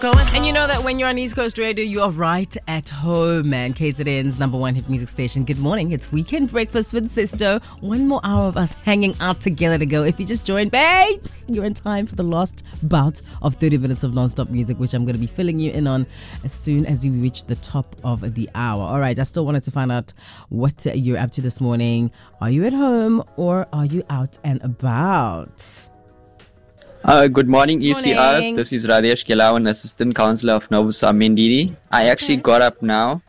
And you know that when you're on East Coast Radio, you are right at home, man. KZN's number one hit music station. Good morning. It's Weekend Breakfast with Sisto. One more hour of us hanging out together to go. If you just joined, babes, you're in time for the last bout of 30 minutes of non-stop music, which I'm going to be filling you in on as soon as you reach the top of the hour. All right, I still wanted to find out what you're up to this morning. Are you at home or are you out and about? Good morning, ECR. This is Radesh Kelawan, Assistant Councillor of Novus Amendidi. I actually got up now.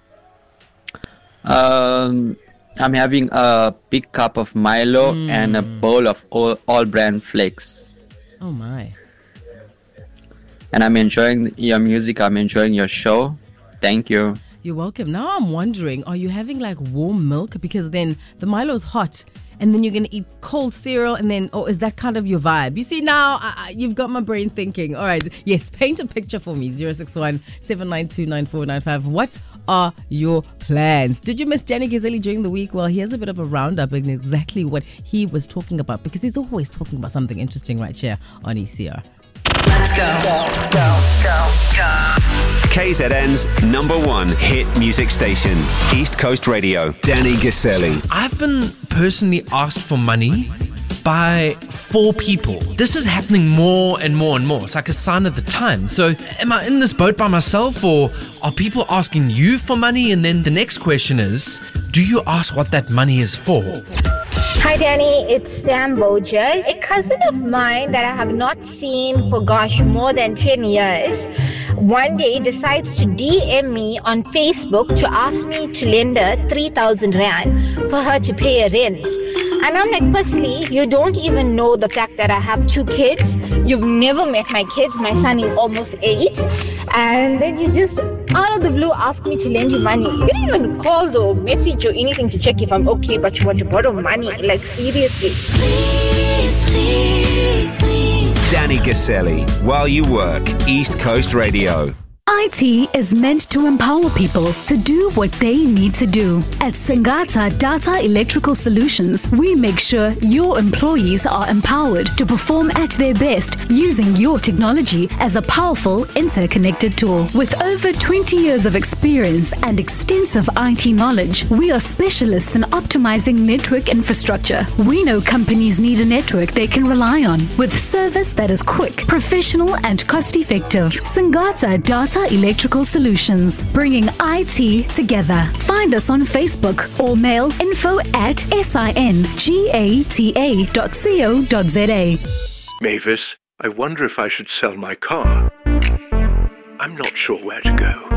I'm having a big cup of Milo and a bowl of all brand flakes. Oh my. And I'm enjoying your music. I'm enjoying your show. Thank you. You're welcome. Now I'm wondering, are you having like warm milk? Because then the Milo's hot. And then you're going to eat cold cereal and then, is that kind of your vibe? You see, now you've got my brain thinking. All right. Yes, paint a picture for me. 061-792-9495. What are your plans? Did you miss Danny Gazzelli during the week? Well, he has a bit of a roundup in exactly what he was talking about because he's always talking about something interesting right here on ECR. Let's go. KZN's number one hit music station, East Coast Radio. Danny Gazzelli. I've been personally asked for money by 4 people. This is happening more and more and more. It's like a sign of the time. So am I in this boat by myself, or are people asking you for money? And then the next question is, do you ask what that money is for? Hi Danny, it's Sam Bojas. A cousin of mine that I have not seen for more than 10 years one day decides to DM me on Facebook to ask me to lend her 3,000 Rand for her to pay her rent. And I'm like, firstly, you don't even know the fact that I have 2 kids. You've never met my kids. My son is almost 8. And then you just, out of the blue, ask me to lend you money. You didn't even call or message or anything to check if I'm okay, but you want to borrow money. Like, seriously. Please. Danny Gazzelli, while you work, East Coast Radio. IT is meant to empower people to do what they need to do. At Singata Data Electrical Solutions, we make sure your employees are empowered to perform at their best using your technology as a powerful interconnected tool. With over 20 years of experience and extensive IT knowledge, we are specialists in optimizing network infrastructure. We know companies need a network they can rely on with service that is quick, professional, and cost-effective. Singata Data Electrical Solutions, bringing IT together. Find us on Facebook or mail info@singata.co.za. Mavis, I wonder if I should sell my car. I'm not sure where to go.